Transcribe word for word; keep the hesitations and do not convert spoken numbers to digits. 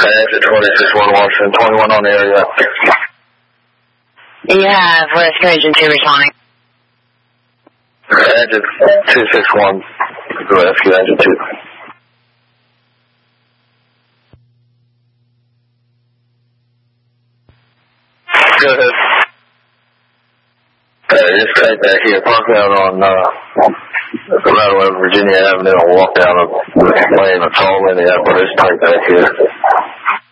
Exit twenty-six one Washington, twenty-one on the area. You have rescue agency responding. Exit two six one, rescue engine two. Go ahead. Uh, just right back here. Park out on uh, right away Virginia Avenue and walk down the lane. It's all Minneapolis. Right back here.